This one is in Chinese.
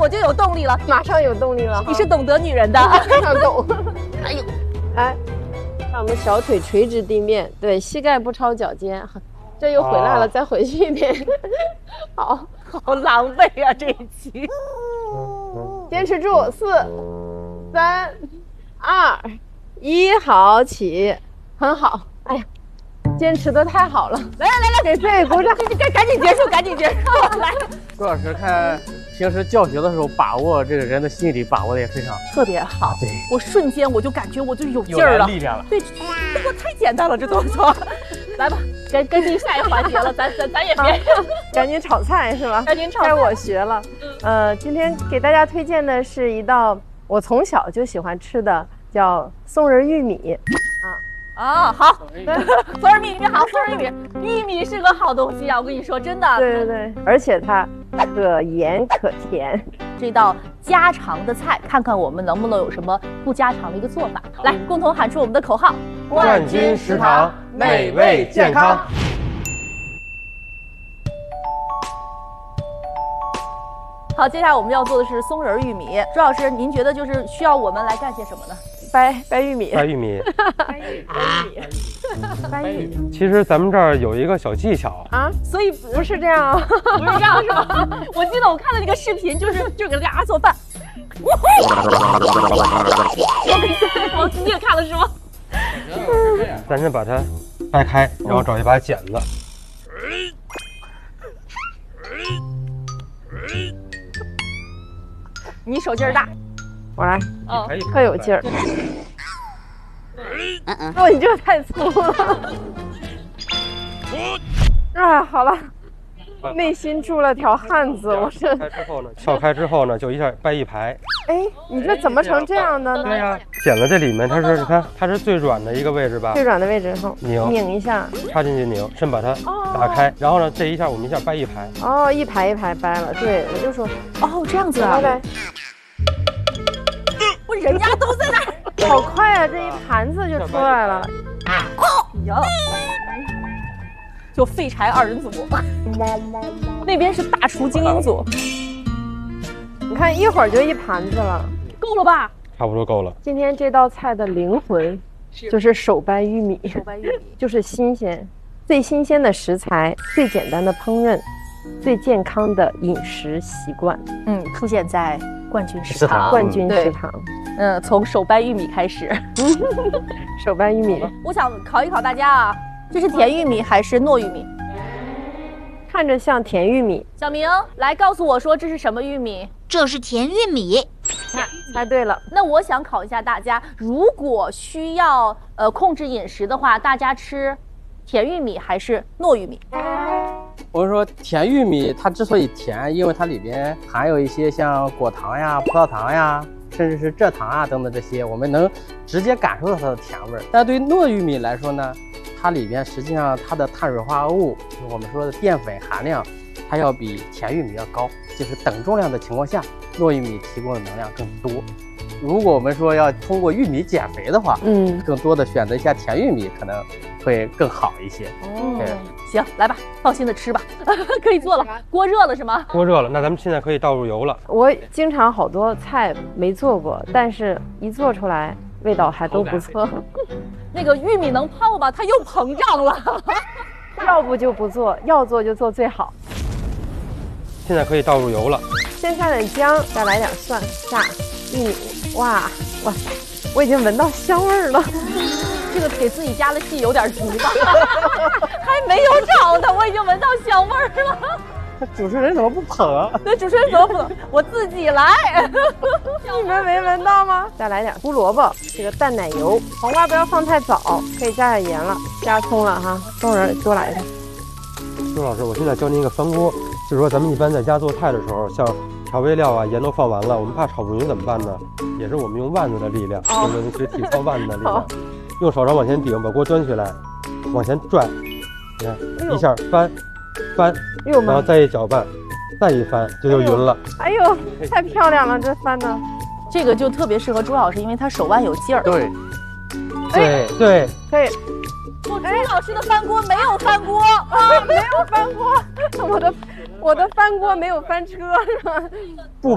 就有动力了， 马上有动力了。 你是懂得女人的， 非常懂。 哎呦， 来，让我们小腿垂直地面，对，膝盖不超脚尖。这又回来了，再回去一遍。好狼狈啊这一期。 坚持住，4、3、2、1，好，起，很好。哎呀，坚持的太好了！来，给自己鼓掌！ 赶紧结束，赶紧结束！来， 朱老师看平时教学的时候，把握这个人的心理把握的也非常特别好。 对， 我瞬间我就感觉我就有劲儿了， 力量了。 对，这个太简单了，这动作。来吧，跟进下一环节了，咱也别赶紧炒菜是吧？ 赶紧炒菜。 该我学了。今天给大家推荐的是一道我从小就喜欢吃的，叫松仁玉米。 好，松仁玉米好，松仁玉米，玉米是个好东西啊，我跟你说，真的。 对，而且它可盐可甜。 这道家常的菜，看看我们能不能有什么不家常的一个做法。来，共同喊出我们的口号： 冠军食堂，美味健康。 好，接下来我们要做的是松仁玉米。朱老师，您觉得就是需要我们来干些什么呢？ 掰玉米。 掰玉米。 掰玉米。 其实咱们这儿有一个小技巧啊，所以不是这样啊， 不是这样是吧？我记得我看了那个视频，就是给大家做饭。你也看了是吗？ 咱先把它掰开，然后找一把剪子。 你手劲儿大， 我来，特有劲儿。你这个太粗了。好了，内心住了条汉子，我是。 撬开之后呢，就一下掰一排。 哎，你这怎么成这样的呢？ 对呀，剪子这里面它是，你看它是最软的一个位置吧？ 最软的位置后拧一下， 插进去拧，先把它打开，然后呢，这一下我们一下掰一排。 一排一排掰了。对，我就说， 这样子啊。人家都在那儿， 好快啊！这一盘子就出来了。 呀，就废柴2人组，那边是大厨精英组。 你看一会儿就一盘子了， 够了吧？ 差不多够了。 今天这道菜的灵魂就是手掰玉米，就是新鲜，最新鲜的食材，最简单的烹饪，最健康的饮食习惯。 出现在冠军食堂。 冠军食堂。 从手掰玉米开始。 手掰玉米。 我想考一考大家啊，这是甜玉米还是糯玉米？ 看着像甜玉米。 小明，来告诉我说这是什么玉米？ 这是甜玉米。 猜对了。 那我想考一下大家，如果需要控制饮食的话，大家吃甜玉米还是糯玉米？ 我们说甜玉米它之所以甜，因为它里边含有一些像果糖呀、葡萄糖呀，甚至是蔗糖啊等等这些，我们能直接感受到它的甜味儿。但对于糯玉米来说呢，它里边实际上它的碳水化合物，我们说的淀粉含量，它要比甜玉米要高，就是等重量的情况下，糯玉米提供的能量更多。如果我们说要通过玉米减肥的话，更多的选择一下甜玉米可能会更好一些。 行，来吧，放心的吃吧，可以做了。锅热了是吗？ 锅热了，那咱们现在可以倒入油了。 我经常好多菜没做过，但是一做出来味道还都不错。 那个玉米能泡吗？它又膨胀了。 要不就不做，要做就做最好。 现在可以倒入油了。 先下点姜，再来点蒜，下玉米。哇塞，我已经闻到香味儿了。 这个给自己加了戏有点急吧？还没有炒呢，我已经闻到香味儿了。 主持人怎么不捧啊？ 对，主持人怎么不捧？我自己来。 你们没闻到吗？再来点胡萝卜，这个淡奶油，黄瓜不要放太早，可以加点盐了，加葱了哈，松仁多来点。 周老师，我现在教您一个翻锅，就是说咱们一般在家做菜的时候，像调味料啊、盐都放完了，我们怕炒不匀怎么办呢？也是我们用腕子的力量，就是学体操腕子的力量，用手掌往前顶，把锅端起来，往前转，你看一下翻，然后再一搅拌，再一翻，就匀了。 哎呦，太漂亮了，这翻的。 这个就特别适合朱老师，因为他手腕有劲儿。 对， 可以。 朱老师的翻锅没有翻锅没有翻锅，我的翻锅没有翻车是吧？ 不